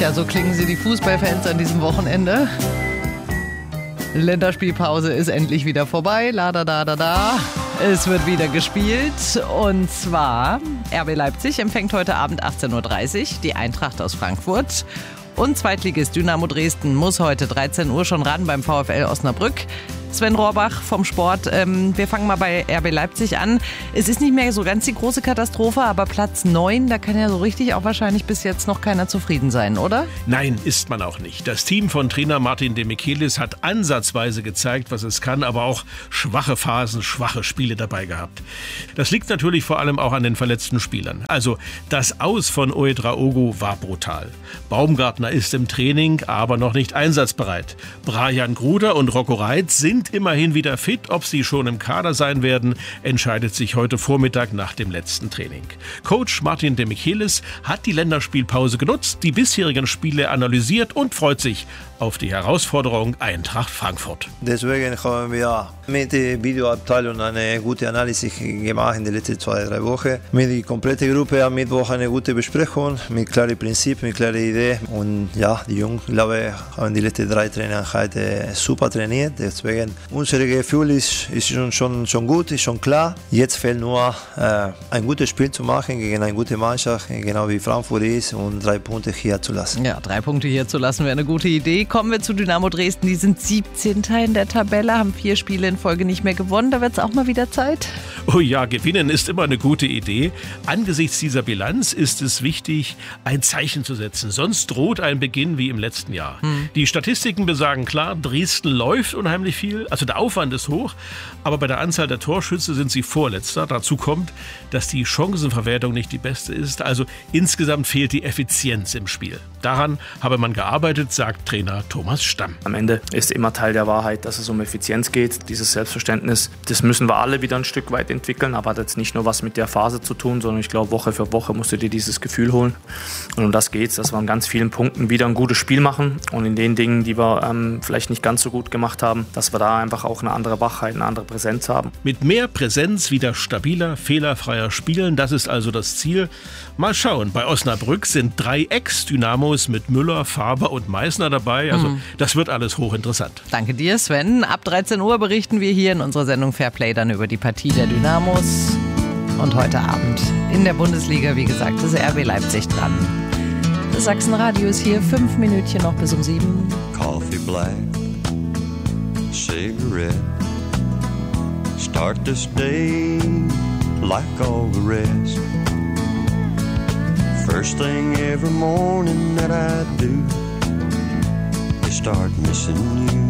Tja, so klingen sie die Fußballfans an diesem Wochenende. Länderspielpause ist endlich wieder vorbei. La-da-da-da-da. Es wird wieder gespielt. Und zwar RB Leipzig empfängt heute Abend 18.30 Uhr die Eintracht aus Frankfurt. Und Zweitligist Dynamo Dresden muss heute 13 Uhr schon ran beim VfL Osnabrück. Sven Rohrbach vom Sport. Wir fangen mal bei RB Leipzig an. Es ist nicht mehr so ganz die große Katastrophe, aber Platz 9, da kann ja so richtig auch wahrscheinlich bis jetzt noch keiner zufrieden sein, oder? Nein, ist man auch nicht. Das Team von Trainer Martin de Michelis hat ansatzweise gezeigt, was es kann, aber auch schwache Phasen, schwache Spiele dabei gehabt. Das liegt natürlich vor allem auch an den verletzten Spielern. Also das Aus von Ouedraogo war brutal. Baumgartner ist im Training, aber noch nicht einsatzbereit. Brian Gruder und Rocco Reitz sind immerhin wieder fit. Ob sie schon im Kader sein werden, entscheidet sich heute Vormittag nach dem letzten Training. Coach Martin de Michelis hat die Länderspielpause genutzt, die bisherigen Spiele analysiert und freut sich auf die Herausforderung Eintracht Frankfurt. Deswegen haben wir mit der Videoabteilung eine gute Analyse gemacht in den letzten 2-3 Wochen. Mit der kompletten Gruppe am Mittwoch eine gute Besprechung, mit klaren Prinzipien, mit klaren Ideen. Und ja, die Jungs, glaube ich, haben die letzten 3 Trainingseinheiten super trainiert. Deswegen, unser Gefühl ist schon gut, ist schon klar. Jetzt fehlt nur ein gutes Spiel zu machen gegen eine gute Mannschaft, genau wie Frankfurt ist, und 3 Punkte hier zu lassen. Ja, 3 Punkte hier zu lassen wäre eine gute Idee. Kommen wir zu Dynamo Dresden. Die sind 17. in der Tabelle, haben 4 Spiele in Folge nicht mehr gewonnen. Da wird es auch mal wieder Zeit. Oh ja, gewinnen ist immer eine gute Idee. Angesichts dieser Bilanz ist es wichtig, ein Zeichen zu setzen. Sonst droht ein Beginn wie im letzten Jahr. Die Statistiken besagen klar, Dresden läuft unheimlich viel. Also der Aufwand ist hoch, aber bei der Anzahl der Torschüsse sind sie Vorletzter. Dazu kommt, dass die Chancenverwertung nicht die beste ist. Also insgesamt fehlt die Effizienz im Spiel. Daran habe man gearbeitet, sagt Trainer Thomas Stamm. Am Ende ist immer Teil der Wahrheit, dass es um Effizienz geht. Dieses Selbstverständnis, das müssen wir alle wieder ein Stück weit entwickeln, aber hat jetzt nicht nur was mit der Phase zu tun, sondern ich glaube, Woche für Woche musst du dir dieses Gefühl holen. Und um das geht's, dass wir an ganz vielen Punkten wieder ein gutes Spiel machen und in den Dingen, die wir vielleicht nicht ganz so gut gemacht haben, dass wir da einfach auch eine andere Wachheit, eine andere Präsenz haben. Mit mehr Präsenz wieder stabiler, fehlerfreier spielen, das ist also das Ziel. Mal schauen, bei Osnabrück sind 3 Ex-Dynamos mit Müller, Faber und Meißner dabei. Also das wird alles hochinteressant. Danke dir, Sven. Ab 13 Uhr berichten wir hier in unserer Sendung Fairplay dann über die Partie der Dynamos. Und heute Abend in der Bundesliga, wie gesagt, ist RB Leipzig dran. Das Sachsenradio ist hier, 5 Minütchen noch bis um 7. Coffee black, cigarette, start this day like all the rest. First thing every morning that I do is start missing you.